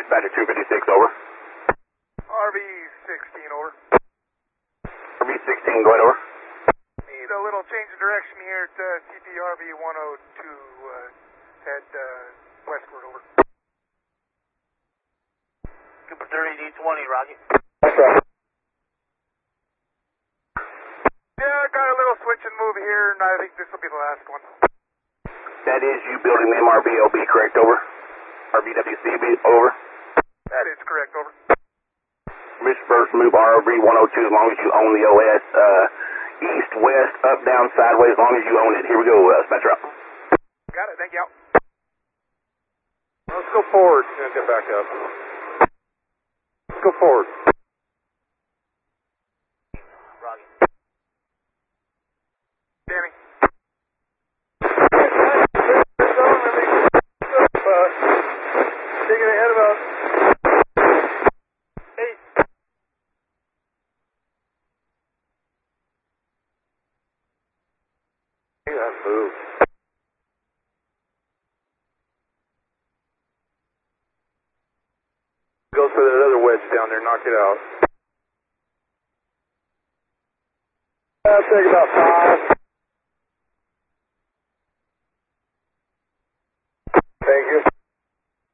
Dispatcher 256, over. RV-16, over. RV-16, go ahead, over. Need a little change of direction here at CPRV-102, head westward, over. Cooper 30D20, Rocky. Yeah, I got a little switch and move here, and I think this will be the last one. That is you building the MRBLB, correct, over? RVWCB, over. That is correct, over. Permission first move RV-102 as long as you own the OS. East, west, up, down, sideways, as long as you own it. Here we go, Dispatcher up. Got it, thank you. Let's go forward and get back up. Let's go forward. Rocky. Danny. Taking ahead about 8. That moved. Go for that other wedge down there, knock it out. That'll take about 5.